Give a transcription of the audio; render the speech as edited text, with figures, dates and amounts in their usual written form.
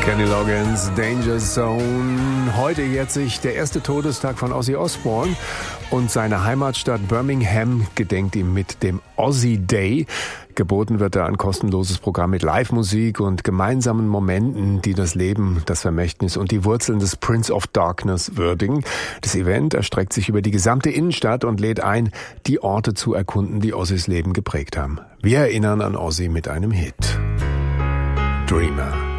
Kenny Loggins, Danger Zone. Heute jährt sich der erste Todestag von Ozzy Osbourne und seine Heimatstadt Birmingham gedenkt ihm mit dem Ozzy Day. Geboten wird da ein kostenloses Programm mit Live-Musik und gemeinsamen Momenten, die das Leben, das Vermächtnis und die Wurzeln des Prince of Darkness würdigen. Das Event erstreckt sich über die gesamte Innenstadt und lädt ein, die Orte zu erkunden, die Ozzys Leben geprägt haben. Wir erinnern an Ozzy mit einem Hit. Dreamer.